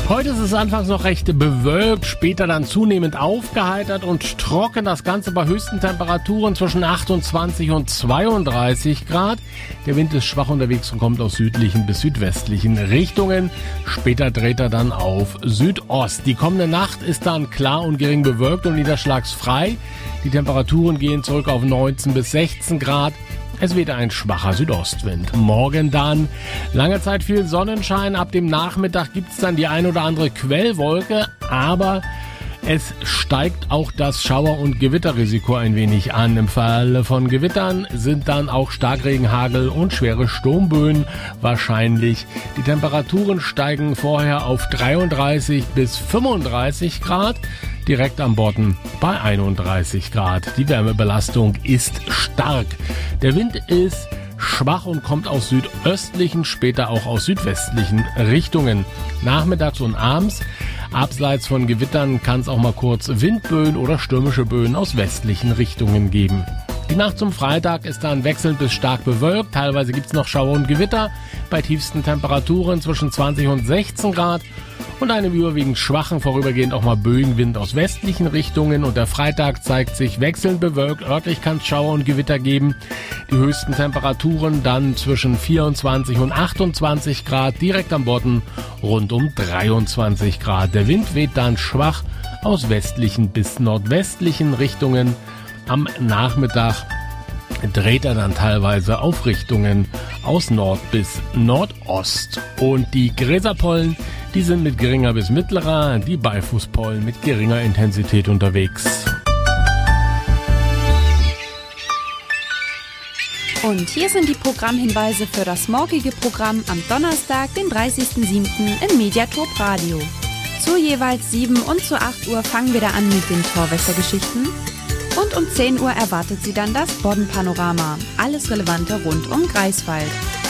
Heute ist es anfangs noch recht bewölkt, später dann zunehmend aufgeheitert und trocken. Das Ganze bei höchsten Temperaturen zwischen 28 und 32 Grad. Der Wind ist schwach unterwegs und kommt aus südlichen bis südwestlichen Richtungen. Später dreht er dann auf Südost. Die kommende Nacht ist dann klar und gering bewölkt und niederschlagsfrei. Die Temperaturen gehen zurück auf 19 bis 16 Grad. Es weht ein schwacher Südostwind. Morgen dann lange Zeit viel Sonnenschein. Ab dem Nachmittag gibt's dann die ein oder andere Quellwolke, aber es steigt auch das Schauer- und Gewitterrisiko ein wenig an. Im Falle von Gewittern sind dann auch Starkregen, Hagel und schwere Sturmböen wahrscheinlich. Die Temperaturen steigen vorher auf 33 bis 35 Grad. Direkt am Bodden bei 31 Grad. Die Wärmebelastung ist stark. Der Wind ist schwach und kommt aus südöstlichen, später auch aus südwestlichen Richtungen. Nachmittags und abends, abseits von Gewittern, kann es auch mal kurz Windböen oder stürmische Böen aus westlichen Richtungen geben. Die Nacht zum Freitag ist dann wechselnd bis stark bewölkt. Teilweise gibt es noch Schauer und Gewitter bei tiefsten Temperaturen zwischen 20 und 16 Grad. Und einem überwiegend schwachen, vorübergehend auch mal Böenwind aus westlichen Richtungen. Und der Freitag zeigt sich wechselnd bewölkt. Örtlich kann es Schauer und Gewitter geben. Die höchsten Temperaturen dann zwischen 24 und 28 Grad. Direkt am Bodden rund um 23 Grad. Der Wind weht dann schwach aus westlichen bis nordwestlichen Richtungen. Am Nachmittag dreht er dann teilweise auf Richtungen aus Nord bis Nordost. Und die Gräserpollen, die sind mit geringer bis mittlerer, die Beifußpollen mit geringer Intensität unterwegs. Und hier sind die Programmhinweise für das morgige Programm am Donnerstag, den 30.07. im Mediatorp Radio. Zu jeweils 7 und zu 8 Uhr fangen wir da an mit den Torwässergeschichten. Und um 10 Uhr erwartet Sie dann das Bodden-Panorama. Alles Relevante rund um Greifswald.